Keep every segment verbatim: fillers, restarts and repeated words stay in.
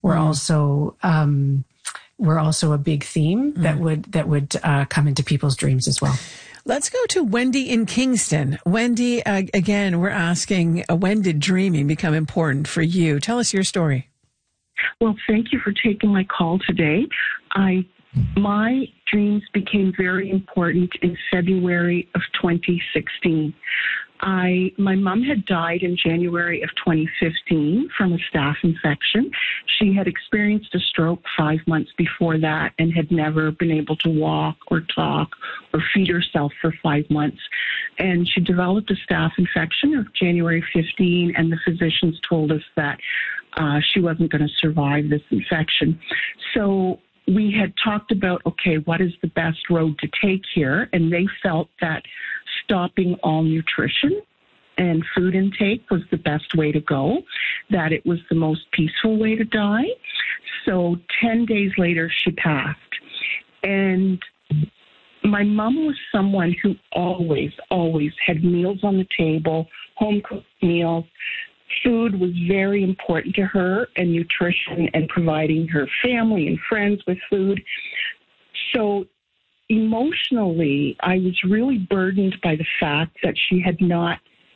were mm. also um, were also a big theme mm. that would that would uh, come into people's dreams as well. Let's go to Wendy in Kingston. Wendy, uh, again, we're asking, uh, when did dreaming become important for you? Tell us your story. Well, thank you for taking my call today. I my dreams became very important in February of twenty sixteen. I my mom had died in January of twenty fifteen from a staph infection. She had experienced a stroke five months before that and had never been able to walk or talk or feed herself for five months. And she developed a staph infection of January fifteenth, and the physicians told us that uh, she wasn't going to survive this infection. So we had talked about, okay, what is the best road to take here? And they felt that stopping all nutrition and food intake was the best way to go, that it was the most peaceful way to die. So ten days later, she passed. And my mom was someone who always, always had meals on the table, home-cooked meals. Food was very important to her, and nutrition and providing her family and friends with food. So emotionally, I was really burdened by the fact that she had not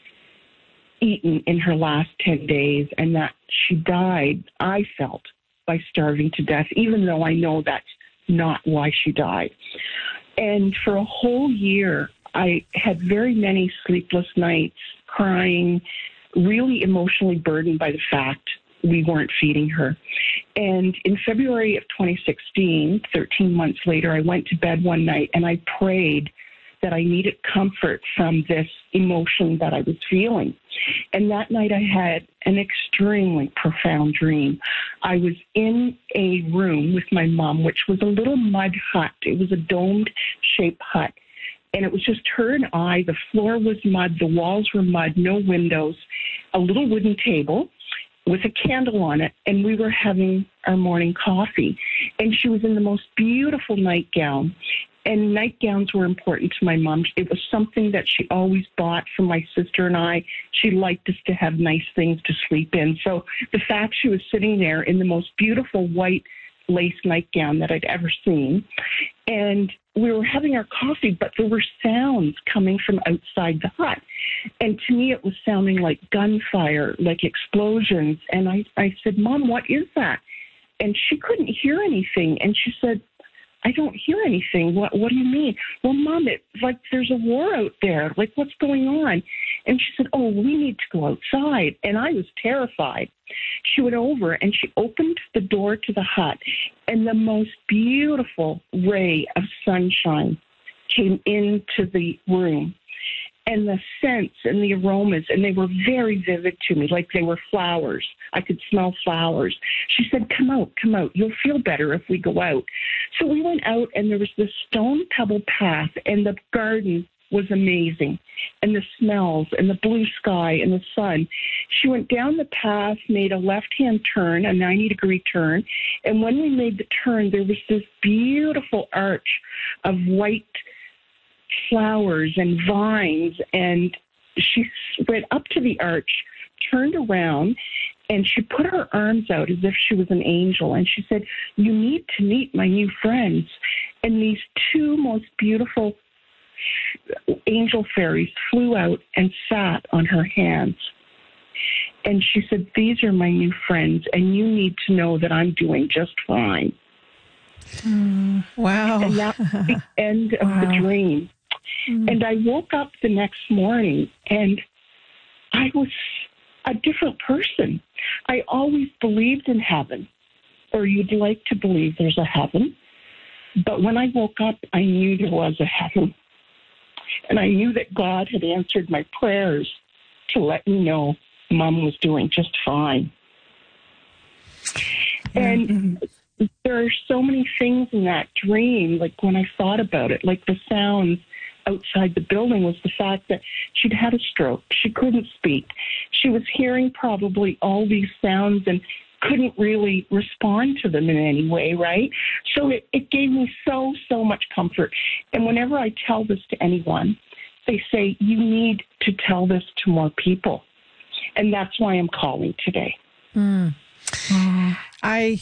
eaten in her last ten days and that she died, I felt, by starving to death, even though I know that's not why she died. And for a whole year, I had very many sleepless nights, crying, really emotionally burdened by the fact we weren't feeding her. And in February of twenty sixteen, thirteen months later, I went to bed one night and I prayed that I needed comfort from this emotion that I was feeling. And that night I had an extremely profound dream. I was in a room with my mom, which was a little mud hut. It was a domed-shaped hut. And it was just her and I. The floor was mud. The walls were mud, no windows, a little wooden table with a candle on it, and we were having our morning coffee. And she was in the most beautiful nightgown. And nightgowns were important to my mom. It was something that she always bought for my sister and I. She liked us to have nice things to sleep in. So the fact she was sitting there in the most beautiful white lace nightgown that I'd ever seen, and we were having our coffee, but there were sounds coming from outside the hut. And to me, it was sounding like gunfire, like explosions. And I, I said, Mom, what is that? And she couldn't hear anything. And she said, I don't hear anything. What What do you mean? Well, Mom, it's like there's a war out there. Like, what's going on? And she said, oh, we need to go outside. And I was terrified. She went over and she opened the door to the hut, and the most beautiful ray of sunshine came into the room. And the scents and the aromas, and they were very vivid to me, like they were flowers. I could smell flowers. She said, come out, come out. You'll feel better if we go out. So we went out, and there was this stone pebble path, and the garden was amazing. And the smells, and the blue sky, and the sun. She went down the path, made a left-hand turn, a ninety-degree turn, and when we made the turn, there was this beautiful arch of white flowers and vines, and she went up to the arch, turned around, and she put her arms out as if she was an angel, and she said, you need to meet my new friends. And these two most beautiful angel fairies flew out and sat on her hands. And she said, these are my new friends, and you need to know that I'm doing just fine. Mm, wow. And that was the end of wow. the dream. Mm. And I woke up the next morning, and I was a different person. I always believed in heaven, or you'd like to believe there's a heaven. But when I woke up, I knew there was a heaven. And I knew that God had answered my prayers to let me know Mom was doing just fine. And there are so many things in that dream, like when I thought about it, like the sounds outside the building was the fact that she'd had a stroke. She couldn't speak. She was hearing probably all these sounds and couldn't really respond to them in any way, right? So it, it gave me so, so much comfort. And whenever I tell this to anyone, they say, you need to tell this to more people. And that's why I'm calling today. Mm. I